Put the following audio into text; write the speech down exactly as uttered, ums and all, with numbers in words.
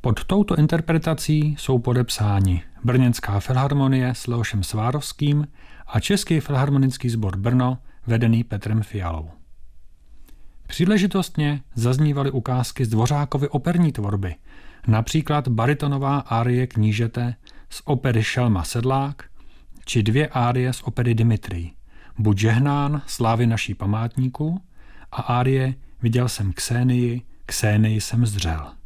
Pod touto interpretací jsou podepsáni Brněnská filharmonie s Leošem Svárovským a Český filharmonický sbor Brno vedený Petrem Fialou. Příležitostně zaznívaly ukázky z Dvořákovy operní tvorby, například baritonová árie Knížete z opery Šelma Sedlák či dvě árie z opery Dimitrij, Buď žehnán, slávy naší památníku a árie Viděl jsem Ksένii, Ksένii jsem zdřel.